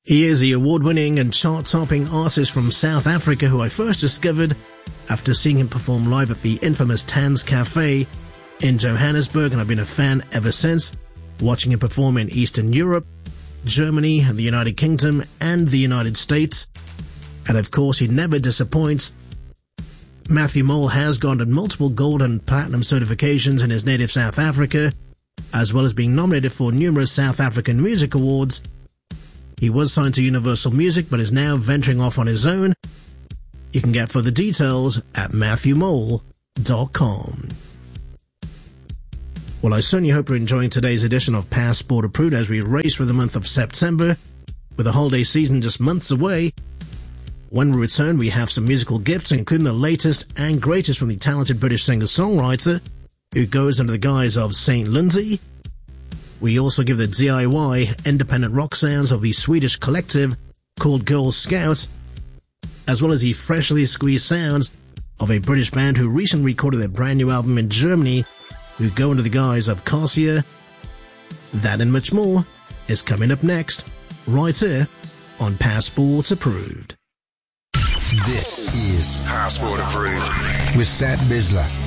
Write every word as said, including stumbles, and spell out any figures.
He is the award-winning and chart-topping artist from South Africa who I first discovered after seeing him perform live at the infamous Tanz Cafe in Johannesburg, and I've been a fan ever since, watching him perform in Eastern Europe, Germany, the United Kingdom, and the United States. And of course, he never disappoints. Matthew Mole has garnered multiple gold and platinum certifications in his native South Africa, as well as being nominated for numerous South African Music Awards. He was signed to Universal Music, but is now venturing off on his own. You can get further details at matthew mole dot com. Well, I certainly hope you're enjoying today's edition of Passport Approved as we race through the month of September, with the holiday season just months away. When we return, we have some musical gifts, including the latest and greatest from the talented British singer-songwriter who goes under the guise of Saint Lindsay. We also give the D I Y independent rock sounds of the Swedish collective called Girl Scouts, as well as the freshly squeezed sounds of a British band who recently recorded their brand new album in Germany, who go under the guise of Cassia. That and much more is coming up next, right here on Passport Approved. This is Passport Approved with Sat Bisla.